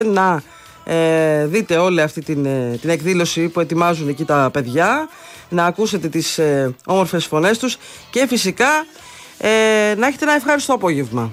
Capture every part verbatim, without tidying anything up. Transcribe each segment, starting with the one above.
να ε, δείτε όλη αυτή την, ε, την εκδήλωση που ετοιμάζουν εκεί τα παιδιά, να ακούσετε τις ε, όμορφες φωνές τους και φυσικά ε, να έχετε ένα ευχάριστο απόγευμα.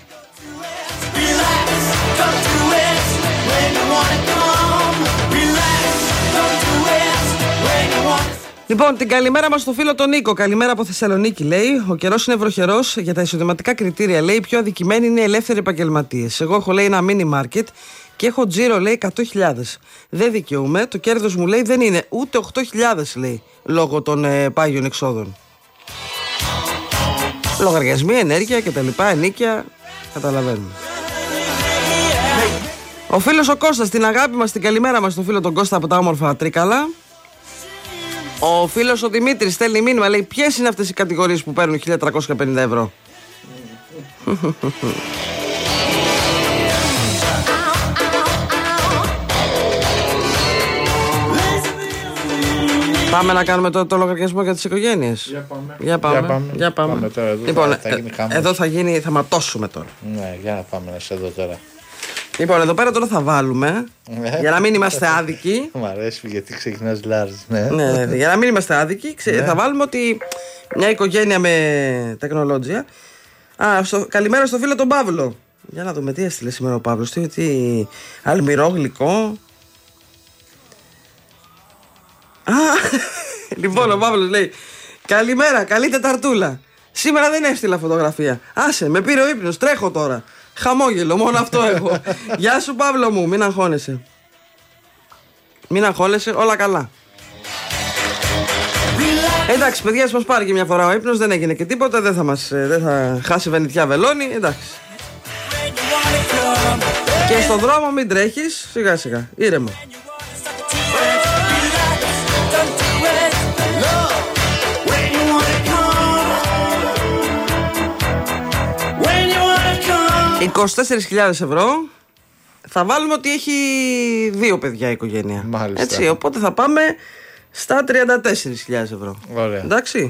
Λοιπόν, την καλημέρα μας στο φίλο τον Νίκο. Καλημέρα από Θεσσαλονίκη, λέει. Ο καιρός είναι βροχερός. Για τα εισοδηματικά κριτήρια, λέει, οι πιο αδικημένοι είναι οι ελεύθεροι επαγγελματίες. Εγώ έχω, λέει, ένα μίνι μάρκετ και έχω τζίρο, λέει, εκατό χιλιάδες. Δεν δικαιούμαι. Το κέρδος μου, λέει, δεν είναι ούτε οκτώ χιλιάδες, λέει, λόγω των ε, πάγιων εξόδων. Λογαριασμοί, ενέργεια κτλ. Ενίκια. Καταλαβαίνουμε. Ο φίλος ο Κώστας, την αγάπη μας, την καλημέρα μας στο φίλο τον Κώστα από τα όμορφα Τρίκαλα. Ο φίλος ο Δημήτρης στέλνει μήνυμα, λέει, ποιες είναι αυτές οι κατηγορίες που παίρνουν χίλια τριακόσια πενήντα ευρώ. Πάμε να κάνουμε το, το λογαριασμό για τις οικογένειες. Για πάμε. Για πάμε. Για πάμε. Για πάμε. πάμε τώρα, εδώ λοιπόν, θα, θα γίνει χαμός. Εδώ θα γίνει, θα ματώσουμε τώρα. Ναι, για να πάμε να σε δω τώρα. Λοιπόν, εδώ πέρα τώρα θα βάλουμε, ναι, για να μην είμαστε άδικοι. Μ' αρέσει γιατί ξεκινάς Λάρζ. Ναι. Ναι, για να μην είμαστε άδικοι, ξε, ναι, θα βάλουμε ότι μια οικογένεια με τεχνολόγια. Α, στο, καλημέρα στο φίλο τον Παύλο. Για να δούμε τι έστειλε σήμερα ο Παύλος. Τι, τι αλμυρό γλυκό. Α, λοιπόν, ο Παύλος λέει, καλημέρα, καλή Τεταρτούλα. Σήμερα δεν έστειλα φωτογραφία. Άσε, με πήρε ο ύπνος, τρέχω τώρα. Χαμόγελο, μόνο αυτό έχω. Γεια σου Παύλο μου, μην αγχώνεσαι. Μην αγχώνεσαι, όλα καλά. Εντάξει παιδιά, ας μας πάρει και μια φορά ο ύπνος, δεν έγινε και τίποτα. Δεν θα, μας, δεν θα χάσει βενιτιά βελόνι, εντάξει. Και στον δρόμο μην τρέχεις, σιγά σιγά, ήρεμα. είκοσι τέσσερις χιλιάδες ευρώ. Θα βάλουμε ότι έχει δύο παιδιά η οικογένεια. Μάλιστα. Έτσι, οπότε θα πάμε στα τριάντα τέσσερις χιλιάδες ευρώ. Ωραία. Εντάξει.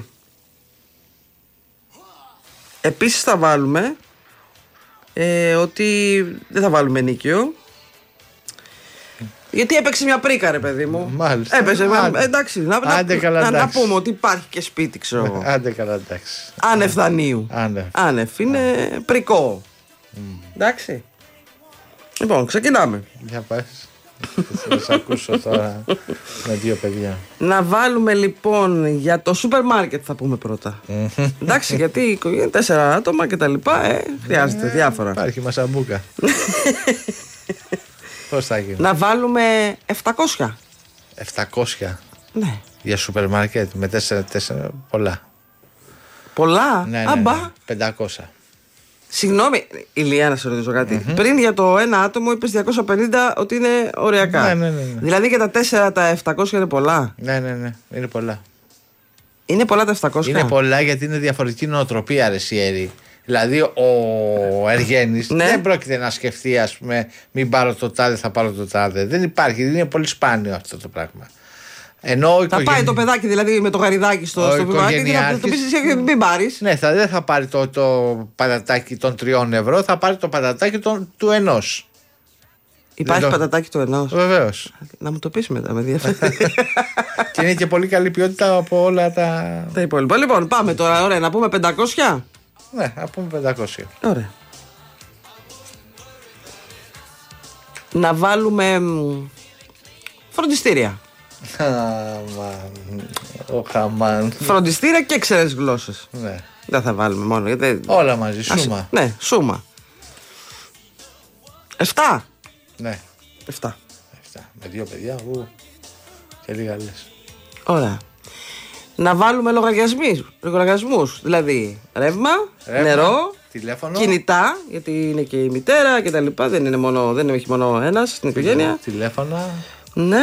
Επίσης θα βάλουμε ε, ότι δεν θα βάλουμε νίκαιο. Γιατί έπαιξε μια πρίκα, ρε παιδί μου. Μάλιστα. Έπαιζε. Άντε. Εντάξει. Να, Άντε να, καλά, να, εντάξει. να πούμε ότι υπάρχει και σπίτι, ξέρω εγώ. Άντε καλά, εντάξει. Άνευ δανείου. Άνευ. Άνευ. Είναι Άνευ. Πρικό. Mm. Εντάξει. Λοιπόν, ξεκινάμε. Για πες. Θα σε ακούσω τώρα με δύο παιδιά. Να βάλουμε λοιπόν για το σούπερ μάρκετ, θα πούμε πρώτα. Εντάξει, γιατί είναι τέσσερα άτομα και τα λοιπά, ε, χρειάζεται διάφορα. Υπάρχει μασαμπούκα. Πώς θα γίνει? Να βάλουμε επτακόσια. επτακόσια. Ναι. Για σούπερ μάρκετ με τέσσερα τέσσερα, πολλά. Πολλά. Ναι, ναι, Αμπά. ναι. πεντακόσια. Συγγνώμη, Ηλία, να σε ρωτήσω κάτι. Mm-hmm. Πριν για το ένα άτομο είπες διακόσια πενήντα ότι είναι οριακά. Ναι, ναι, ναι, ναι. Δηλαδή για τα τέσσερα τα επτακόσια είναι πολλά. Ναι, ναι, ναι. Είναι πολλά. Είναι πολλά τα επτακόσια. Είναι πολλά γιατί είναι διαφορετική νοοτροπία, ρε Σιέρη. Δηλαδή ο Εργένης ναι. δεν πρόκειται να σκεφτεί, ας πούμε, μην πάρω το τάδε, θα πάρω το τάδε. Δεν υπάρχει, είναι πολύ σπάνιο αυτό το πράγμα. Ενώ θα οικογένει... πάει το παιδάκι δηλαδή με το γαριδάκι στο, στο βιβλιάκι, θα το πεις εσύ μην πάρεις. Ναι, θα, δεν θα πάρει το, το πατατάκι των τριών ευρώ, θα πάρει το πατατάκι των, του ενός. Υπάρχει το... πατατάκι του ενός. Βεβαίως. Να μου το πεις μετά, με ενδιαφέρει. Και είναι και πολύ καλή ποιότητα από όλα τα... τα υπόλοιπα. Λοιπόν, πάμε τώρα, ωραία, να πούμε πεντακόσια. Ναι, να πούμε πεντακόσια. Ωραία. Να βάλουμε φροντιστήρια. Ο Χαμάν. Φροντιστήρια και ξένες γλώσσες. Ναι. Δεν θα βάλουμε μόνο. Γιατί... όλα μαζί, σούμα. Ας... Ναι, σούμα. Εφτά. Ναι. Εφτά. Εφτά. Με δύο παιδιά, ου. Και λίγα λες. Ωραία. Να βάλουμε λογαριασμούς. Λογαριασμούς. Δηλαδή ρεύμα, ρεύμα, νερό, τηλέφωνο, κινητά, γιατί είναι και η μητέρα και τα λοιπά. Δεν είναι μόνο, δεν έχει μόνο ένας στην οικογένεια. Τηλέφωνα. Ναι.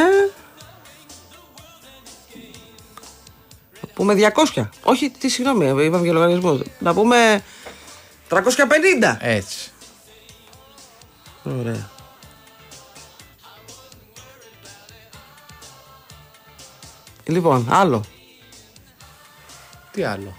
Να πούμε διακόσια. Όχι, τι συγγνώμη, είπαμε για λογαριασμούς. Να πούμε τριακόσια πενήντα. Έτσι. Ωραία. Λοιπόν, άλλο. Τι άλλο?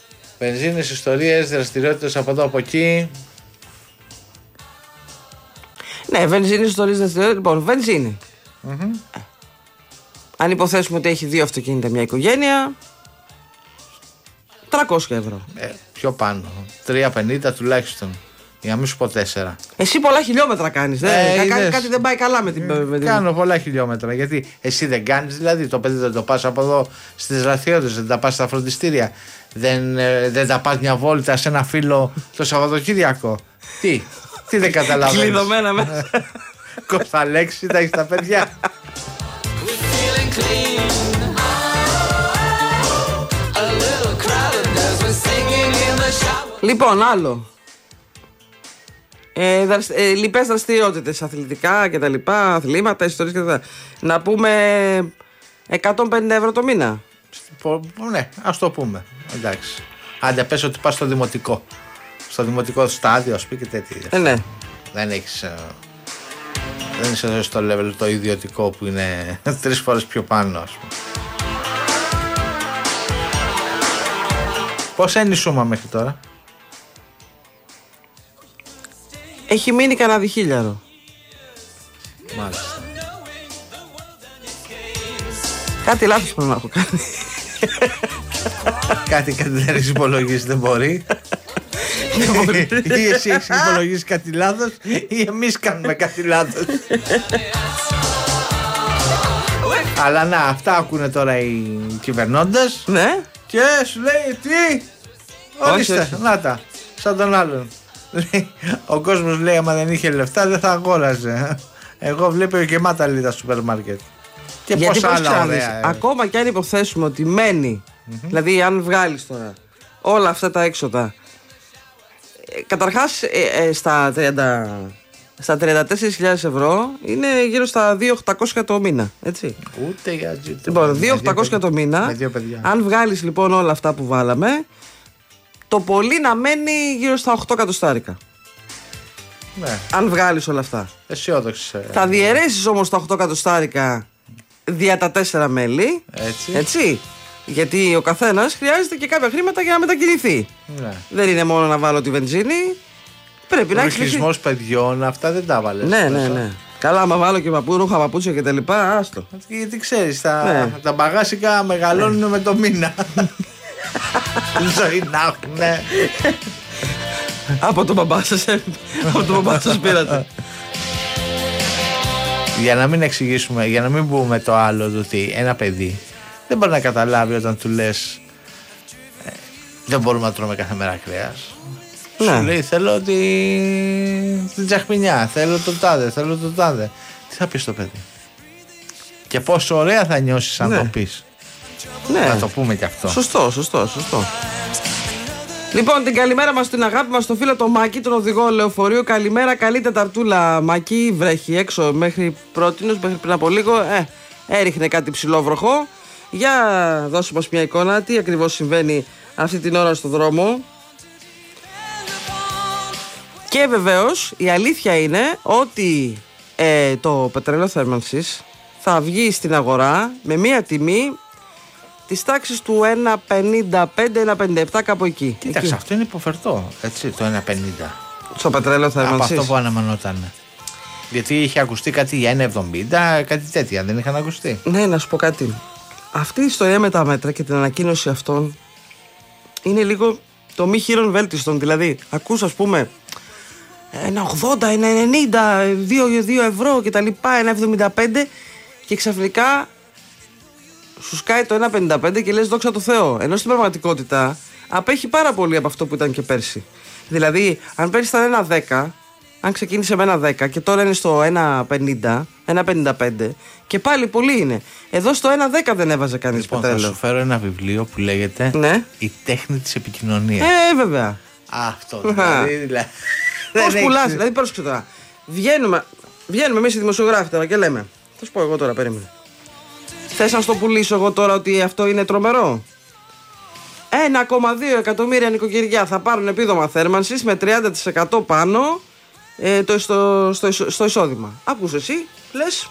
Βενζίνες, ιστορίες, δραστηριότητες από εδώ από εκεί. Ναι, βενζίνη στο ρίζα δευτερόλεπτα. Λοιπόν, βενζίνη. Mm-hmm. Αν υποθέσουμε ότι έχει δύο αυτοκίνητα μια οικογένεια, τριακόσια ευρώ. Ε, πιο πάνω. τρία πενήντα τουλάχιστον. Για να μην σου πω τέσσερα. Εσύ πολλά χιλιόμετρα κάνεις. Ε, Κά, κάτι δεν πάει καλά με την. Ε, με την... Κάνω πολλά χιλιόμετρα. Γιατί εσύ δεν κάνεις, δηλαδή το παιδί δεν το πας από εδώ στις δραστηριότητες, δεν τα πας στα φροντιστήρια, δεν, ε, δεν τα πας μια βόλτα σε ένα φίλο το Σαββατοκύριακο. Τι, τι δεν καταλαβαίνεις. Κλειδωμένα μέσα. Κοσταλέξη, τα έχεις τα παιδιά. Λοιπόν, άλλο. Ε, δρασ... ε, λοιπές δραστηριότητες, αθλητικά και τα λοιπά, αθλήματα, ιστορίες και τα λοιπά. Να πούμε εκατόν πενήντα ευρώ το μήνα. Ναι, ας το πούμε. Εντάξει. Άντε πες ότι πας στο δημοτικό. Στο δημοτικό στάδιο, ας πει και τέτοια. Ε, ναι. Δεν έχεις... Δεν είσαι στο level το ιδιωτικό που είναι τρεις φορές πιο πάνω, ας πούμε. Πόσα είναι η σούμα μέχρι τώρα? Έχει μείνει κανένα διχίλιαρο. Μάλιστα. Κάτι λάθος πρέπει να έχω κάνει. Κάτι κάτι δεν έχεις υπολογίσει, δεν μπορεί. Ή εσύ έχεις υπολογίσει κάτι λάθος ή εμείς κάνουμε κάτι λάθος. Αλλά να, αυτά ακούνε τώρα οι κυβερνώντες. Ναι. Και σου λέει τι? Ορίστε, να τα, σαν τον άλλον. Ο κόσμος λέει άμα δεν είχε λεφτά δεν θα αγόραζε. Εγώ βλέπω και μάταλη τα σούπερ μάρκετ. Και γιατί πόσα άλλα ωραία. Ακόμα και αν υποθέσουμε ότι μένει, mm-hmm. δηλαδή αν βγάλεις τώρα όλα αυτά τα έξοδα, ε, καταρχάς ε, ε, στα, τριάντα, στα τριάντα τέσσερις χιλιάδες ευρώ είναι γύρω στα δύο χιλιάδες οκτακόσια το μήνα, έτσι. Ούτε για τζίτο. Λοιπόν, δύο χιλιάδες οκτακόσια το μήνα, αν βγάλεις λοιπόν όλα αυτά που βάλαμε, το πολύ να μένει γύρω στα οκτώ εκατοστάρικα. Ναι. Αν βγάλεις όλα αυτά. Αισιόδοξε. Θα διαιρέσεις όμως τα οκτώ εκατοστάρικα δια τα τέσσερα μέλη. Έτσι. Έτσι. Γιατί ο καθένας χρειάζεται και κάποια χρήματα για να μετακινηθεί. Ναι. Δεν είναι μόνο να βάλω τη βενζίνη. Πρέπει να έχεις. Ρουχισμός παιδιών, αυτά δεν τα βάλες. Ναι, ναι, ναι. Καλά, άμα βάλω και παππού, ρούχα, παπούτσια και τα λοιπά, άστο. Γιατί ξέρεις, τα, ναι. τα μπαγάσικα μεγαλώνουν ναι. με το μήνα. Ζωή να έχουνε. Από τον μπαμπά σας, από τον μπαμπά σας πήρατε. Για να μην εξηγήσουμε, για να μην πούμε το άλλο, το ότι ένα παιδί δεν μπορεί να καταλάβει όταν του λες ε, δεν μπορούμε να τρώμε κάθε μέρα κρέας. Ναι. Σου λέει θέλω τη... την τσαχμινιά, θέλω το τάδε, θέλω το τάδε. Τι θα πεις στο παιδί? Και πόσο ωραία θα νιώσεις αν ναι. το πεις. Ναι. Να το πούμε και αυτό. Σωστό, σωστό, σωστό. Λοιπόν, την καλημέρα μας, την αγάπη μας, στο φίλο το Μάκη, τον οδηγό λεωφορείου. Καλημέρα, καλή Τεταρτούλα, Μάκη. Βρέχει έξω μέχρι πρότινος, μέχρι πριν από λίγο. Ε, έριχνε κάτι ψηλό βροχό. Για δώσου μας μια εικόνα, τι ακριβώς συμβαίνει αυτή την ώρα στο δρόμο. Και βεβαίως η αλήθεια είναι ότι ε, το πετρέλαιο θέρμανσης θα βγει στην αγορά με μια τιμή της τάξης του ένα πενήντα πέντε ένα πενήντα επτά, κάπου εκεί. Κοίταξε, εκεί. αυτό είναι υποφερτό, έτσι, το ένα πενήντα. Στο πετρέλαιο θέρμανσης. Από αυτό που αναμενόταν. Γιατί είχε ακουστεί κάτι για ένα εβδομήντα, κάτι τέτοια, δεν είχαν ακουστεί. Ναι, να σου πω κάτι. Αυτή η ιστορία με τα μέτρα και την ανακοίνωση αυτών είναι λίγο το μη χείρον βέλτιστον. Δηλαδή, ακούς ας πούμε ένα ογδόντα, ένα ενενήντα, δύο ευρώ και τα λοιπά, ένα εβδομήντα πέντε και ξαφνικά σου σκάει το ένα πενήντα πέντε και λες δόξα τω Θεώ. Ενώ στην πραγματικότητα απέχει πάρα πολύ από αυτό που ήταν και πέρσι. Δηλαδή, αν πέρσι ήταν ένα δέκα, αν ξεκίνησε με ένα δέκα και τώρα είναι στο ένα πενήντα, ένα πενήντα πέντε και πάλι πολύ είναι. Εδώ στο ένα δέκα δεν έβαζε κανείς λοιπόν, πετρέλαιο. Θα σου φέρω ένα βιβλίο που λέγεται ναι. Η τέχνη της επικοινωνίας. Ε, βέβαια. Αυτό δηλαδή. δηλαδή πώς πουλάς, δηλαδή πρόσεξε τώρα. Βγαίνουμε, βγαίνουμε εμείς οι δημοσιογράφοι τώρα και λέμε. Θα σου πω εγώ τώρα, περίμενε. Θες να στο πουλήσω εγώ τώρα ότι αυτό είναι τρομερό? ένα κόμμα δύο εκατομμύρια νοικοκυριά θα πάρουν επίδομα θέρμανσης με τριάντα τοις εκατό πάνω ε, το, στο, στο, στο εισόδημα. Άκουσες εσύ, λες,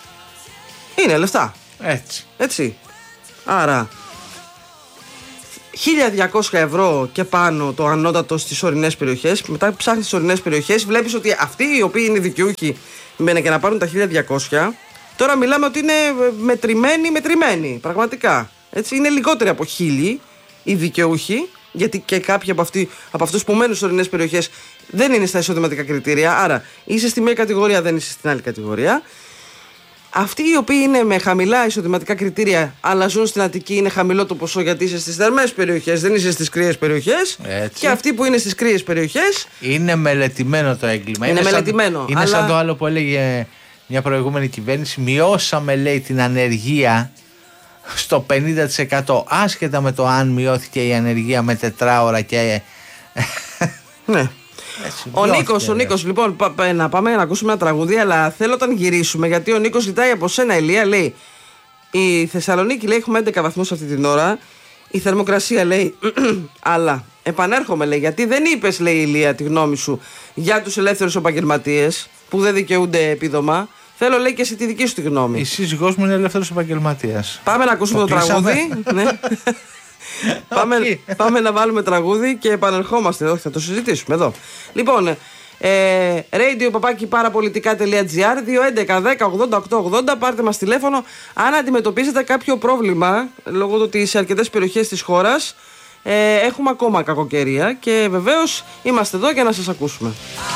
είναι λεφτά. Έτσι. Έτσι. Άρα, χίλια διακόσια ευρώ και πάνω το ανώτατο στις ορεινές περιοχές. Μετά ψάχνεις τις ορεινές περιοχές, βλέπεις ότι αυτοί οι οποίοι είναι δικαιούχοι μένουν και να πάρουν τα χίλια διακόσια. Τώρα μιλάμε ότι είναι μετρημένοι, μετρημένοι, πραγματικά. Έτσι, είναι λιγότεροι από χίλιοι οι δικαιούχοι, γιατί και κάποιοι από, αυτοί, από αυτούς που μένουν στις ορεινές περιοχές δεν είναι στα εισοδηματικά κριτήρια. Άρα είσαι στη μία κατηγορία, δεν είσαι στην άλλη κατηγορία. Αυτοί οι οποίοι είναι με χαμηλά εισοδηματικά κριτήρια, αλλά ζουν στην Αττική, είναι χαμηλό το ποσό γιατί είσαι στις θερμές περιοχές, δεν είσαι στις κρύες περιοχές. Έτσι. Και αυτοί που είναι στις κρύες περιοχές. Είναι μελετημένο το έγκλημα. Είναι, είναι μελετημένο. Σαν, είναι αλλά... σαν το άλλο που έλεγε μια προηγούμενη κυβέρνηση. Μειώσαμε, λέει, την ανεργία στο πενήντα τοις εκατό. Άσχετα με το αν μειώθηκε η ανεργία με τετράωρα και. Ναι. Έτσι, ο Νίκος, ο Νίκος, λοιπόν, πα, να πάμε να ακούσουμε ένα τραγούδι, αλλά θέλω όταν γυρίσουμε, γιατί ο Νίκος ζητάει από σένα, Ηλία, λέει, η Θεσσαλονίκη, λέει, έχουμε έντεκα βαθμούς αυτή την ώρα, η θερμοκρασία, λέει, αλλά επανέρχομαι, λέει, γιατί δεν είπες, λέει, Ηλία, τη γνώμη σου για τους ελεύθερους επαγγελματίες που δεν δικαιούνται επίδομα. Θέλω, λέει, και εσύ τη δική σου τη γνώμη. Η σύζυγός μου είναι ελεύθερος επαγγελματίας. Πάμε να ακούσουμε το, το τραγούδι. Ναι. πάμε, πάμε να βάλουμε τραγούδι και επανερχόμαστε. Όχι, θα το συζητήσουμε εδώ. Λοιπόν, ε, radio παπάκι παραπολιτικά.gr δύο έντεκα δέκα ογδόντα οκτώ ογδόντα. Πάρτε μας τηλέφωνο αν αντιμετωπίζετε κάποιο πρόβλημα λόγω του ότι σε αρκετές περιοχές της χώρας ε, έχουμε ακόμα κακοκαιρία και βεβαίως είμαστε εδώ για να σας ακούσουμε.